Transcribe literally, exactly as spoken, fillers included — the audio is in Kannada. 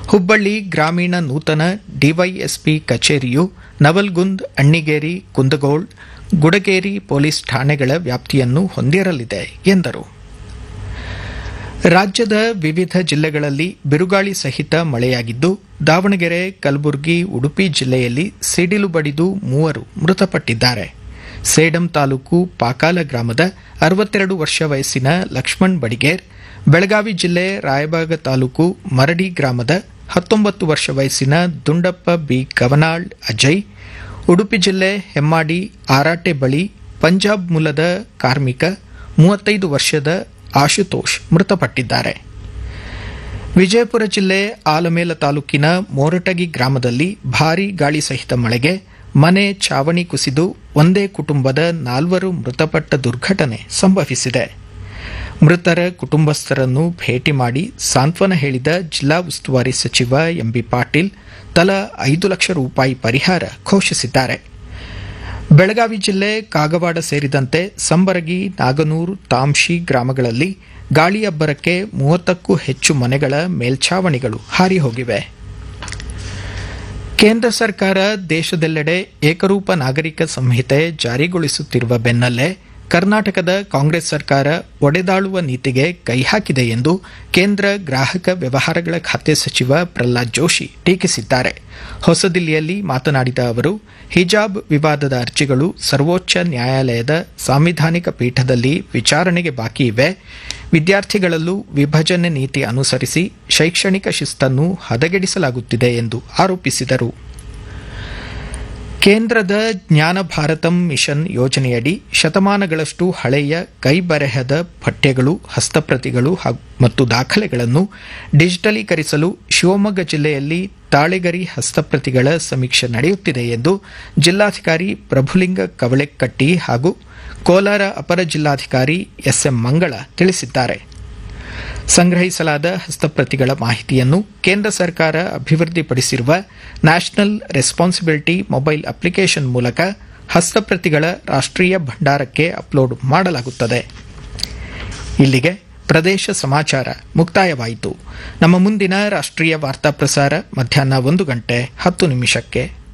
ಹುಬ್ಬಳ್ಳಿ ಗ್ರಾಮೀಣ ನೂತನ ಡಿವೈಎಸ್ಪಿ ಕಚೇರಿಯು ನವಲ್ಗುಂದ್, ಅಣ್ಣಿಗೇರಿ, ಕುಂದಗೋಳ, ಗುಡಗೇರಿ ಪೊಲೀಸ್ ಠಾಣೆಗಳ ವ್ಯಾಪ್ತಿಯನ್ನು ಹೊಂದಿರಲಿದೆ ಎಂದರು. ರಾಜ್ಯದ ವಿವಿಧ ಜಿಲ್ಲೆಗಳಲ್ಲಿ ಬಿರುಗಾಳಿ ಸಹಿತ ಮಳೆಯಾಗಿದ್ದು, ದಾವಣಗೆರೆ, ಕಲಬುರಗಿ, ಉಡುಪಿ ಜಿಲ್ಲೆಯಲ್ಲಿ ಸಿಡಿಲು ಬಡಿದು ಮೂವರು ಮೃತಪಟ್ಟಿದ್ದಾರೆ. ಸೇಡಂ ತಾಲೂಕು ಪಾಕಾಲ ಗ್ರಾಮದ ಅರವತ್ತೆರಡು ವರ್ಷ ವಯಸ್ಸಿನ ಲಕ್ಷ್ಮಣ್ ಬಡಿಗೇರ್, ಬೆಳಗಾವಿ ಜಿಲ್ಲೆ ರಾಯಬಾಗ ತಾಲೂಕು ಮರಡಿ ಗ್ರಾಮದ ಹತ್ತೊಂಬತ್ತು ವರ್ಷ ವಯಸ್ಸಿನ ದುಂಡಪ್ಪ ಬಿ ಕವನಾಳ್ ಅಜಯ್, ಉಡುಪಿ ಜಿಲ್ಲೆ ಹೆಮ್ಮಾಡಿ ಆರಾಟೆ ಬಳಿ ಪಂಜಾಬ್ ಮೂಲದ ಕಾರ್ಮಿಕ ಮೂವತ್ತೈದು ವರ್ಷದ ಆಶುತೋಷ್ ಮೃತಪಟ್ಟಿದ್ದಾರೆ. ವಿಜಯಪುರ ಜಿಲ್ಲೆ ಆಲಮೇಲ ತಾಲೂಕಿನ ಮೋರಟಗಿ ಗ್ರಾಮದಲ್ಲಿ ಭಾರೀ ಗಾಳಿ ಸಹಿತ ಮಳೆಗೆ ಮನೆ ಛಾವಣಿ ಕುಸಿದು ಒಂದೇ ಕುಟುಂಬದ ನಾಲ್ವರು ಮೃತಪಟ್ಟ ದುರ್ಘಟನೆ ಸಂಭವಿಸಿದೆ. ಮೃತರ ಕುಟುಂಬಸ್ಥರನ್ನು ಭೇಟಿ ಮಾಡಿ ಸಾಂತ್ವನ ಹೇಳಿದ ಜಿಲ್ಲಾ ಉಸ್ತುವಾರಿ ಸಚಿವ ಎಂಬಿ ಪಾಟೀಲ್ ತಲಾ ಐದು ಲಕ್ಷ ರೂಪಾಯಿ ಪರಿಹಾರ ಘೋಷಿಸಿದ್ದಾರೆ. ಬೆಳಗಾವಿ ಜಿಲ್ಲೆ ಕಾಗವಾಡ ಸೇರಿದಂತೆ ಸಂಬರಗಿ, ನಾಗನೂರು, ತಾಂಶಿ ಗ್ರಾಮಗಳಲ್ಲಿ ಗಾಳಿ ಅಬ್ಬರಕ್ಕೆ ಮೂವತ್ತಕ್ಕೂ ಹೆಚ್ಚು ಮನೆಗಳ ಮೇಲ್ಛಾವಣಿಗಳು ಹಾರಿ ಹೋಗಿವೆ. ಕೇಂದ್ರ ಸರ್ಕಾರ ದೇಶದೆಲ್ಲೆಡೆ ಏಕರೂಪ ನಾಗರಿಕ ಸಂಹಿತೆ ಜಾರಿಗೊಳಿಸುತ್ತಿರುವ ಬೆನ್ನಲ್ಲೇ ಕರ್ನಾಟಕದ ಕಾಂಗ್ರೆಸ್ ಸರ್ಕಾರ ಒಡೆದಾಳುವ ನೀತಿಗೆ ಕೈ ಹಾಕಿದೆ ಎಂದು ಕೇಂದ್ರ ಗ್ರಾಹಕ ವ್ಯವಹಾರಗಳ ಖಾತೆ ಸಚಿವ ಪ್ರಹ್ಲಾದ್ ಜೋಶಿ ಟೀಕಿಸಿದ್ದಾರೆ. ಹೊಸದಿಲ್ಲಿಯಲ್ಲಿ ಮಾತನಾಡಿದ ಅವರು, ಹಿಜಾಬ್ ವಿವಾದದ ಅರ್ಜಿಗಳು ಸರ್ವೋಚ್ಚ ನ್ಯಾಯಾಲಯದ ಸಾಂವಿಧಾನಿಕ ಪೀಠದಲ್ಲಿ ವಿಚಾರಣೆಗೆ ಬಾಕಿ ಇವೆ. ವಿದ್ಯಾರ್ಥಿಗಳಲ್ಲೂ ವಿಭಜನೆ ನೀತಿ ಅನುಸರಿಸಿ ಶೈಕ್ಷಣಿಕ ಶಿಸ್ತನ್ನು ಹದಗೆಡಿಸಲಾಗುತ್ತಿದೆ ಎಂದು ಆರೋಪಿಸಿದರು. ಕೇಂದ್ರದ ಜ್ಞಾನ ಭಾರತಂ ಮಿಷನ್ ಯೋಜನೆಯಡಿ ಶತಮಾನಗಳಷ್ಟು ಹಳೆಯ ಕೈಬರೆಹದ ಪಠ್ಯಗಳು, ಹಸ್ತಪ್ರತಿಗಳು ಮತ್ತು ದಾಖಲೆಗಳನ್ನು ಡಿಜಿಟಲೀಕರಿಸಲು ಶಿವಮೊಗ್ಗ ಜಿಲ್ಲೆಯಲ್ಲಿ ತಾಳೆಗರಿ ಹಸ್ತಪ್ರತಿಗಳ ಸಮೀಕ್ಷೆ ನಡೆಯುತ್ತಿದೆ ಎಂದು ಜಿಲ್ಲಾಧಿಕಾರಿ ಪ್ರಭುಲಿಂಗ ಕವಳೆಕಟ್ಟಿ ಹಾಗೂ ಕೋಲಾರ ಅಪರ ಜಿಲ್ಲಾಧಿಕಾರಿ ಎಸ್ಎಂ ಮಂಗಳ ತಿಳಿಸಿದ್ದಾರೆ. ಸಂಗ್ರಹಿಸಲಾದ ಹಸ್ತಪ್ರತಿಗಳ ಮಾಹಿತಿಯನ್ನು ಕೇಂದ್ರ ಸರ್ಕಾರ ಅಭಿವೃದ್ಧಿಪಡಿಸಿರುವ ನ್ಯಾಷನಲ್ ರೆಸ್ಪಾನ್ಸಿಬಿಲಿಟಿ ಮೊಬೈಲ್ ಅಪ್ಲಿಕೇಶನ್ ಮೂಲಕ ಹಸ್ತಪ್ರತಿಗಳ ರಾಷ್ಟ್ರೀಯ ಭಂಡಾರಕ್ಕೆ ಅಪ್ಲೋಡ್ ಮಾಡಲಾಗುತ್ತದೆ. ಇಲ್ಲಿಗೆ ಪ್ರದೇಶ ಸಮಾಚಾರ ಮುಕ್ತಾಯವಾಯಿತು. ನಮ್ಮ ಮುಂದಿನ ರಾಷ್ಟ್ರೀಯ ವಾರ್ತಾ ಪ್ರಸಾರ ಮಧ್ಯಾಹ್ನ ಒಂದು ಗಂಟೆ ಹತ್ತು ನಿಮಿಷಕ್ಕೆ.